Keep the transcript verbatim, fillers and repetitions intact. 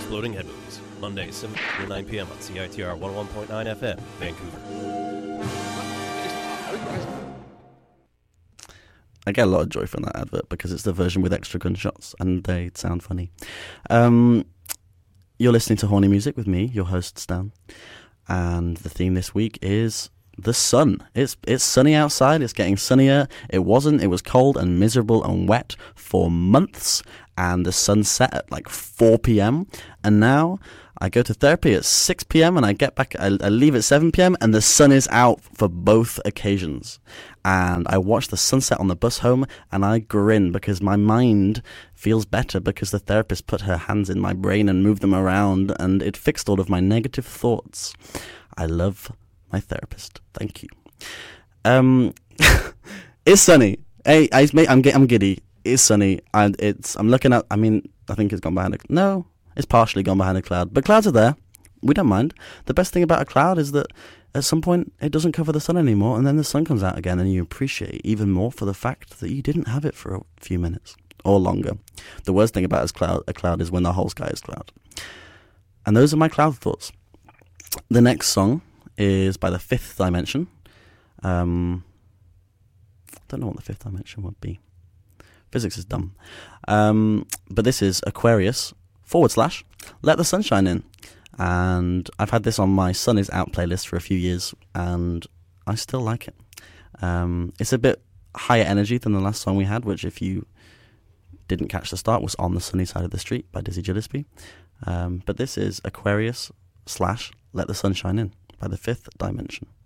Exploding Head Movies, Mondays, seven to nine p.m. on C I T R one oh one point nine F M, Vancouver. I get a lot of joy from that advert because it's the version with extra gunshots and they sound funny. Um, you're listening to Horny Music with me, your host Stan, and the theme this week is the sun. It's it's sunny outside. It's getting sunnier. It wasn't. It was cold and miserable and wet for months, and the sun set at like four p.m. And now I go to therapy at six p.m. and I get back. I, I leave at seven p.m. and the sun is out for both occasions. And I watch the sunset on the bus home, and I grin because my mind feels better because the therapist put her hands in my brain and moved them around, and it fixed all of my negative thoughts. I love my therapist. Thank you. Um, it's sunny. Hey, I, I'm I'm giddy. It's sunny, and it's. I'm looking at. I mean, I think it's gone behind a. No, it's partially gone behind a cloud, but clouds are there. We don't mind. The best thing about a cloud is that at some point it doesn't cover the sun anymore, and then the sun comes out again, and you appreciate even more for the fact that you didn't have it for a few minutes or longer. The worst thing about a cloud, a cloud is when the whole sky is cloud. And those are my cloud thoughts. The next song is by the Fifth Dimension. Um, I don't know what the Fifth Dimension would be. Physics is dumb. Um, but this is Aquarius forward slash Let the Sunshine In. And I've had this on my Sun Is Out playlist for a few years, and I still like it. Um, it's a bit higher energy than the last song we had, which, if you didn't catch the start, was On the Sunny Side of the Street by Dizzy Gillespie. Um, but this is Aquarius slash Let the Sunshine In by the Fifth Dimension.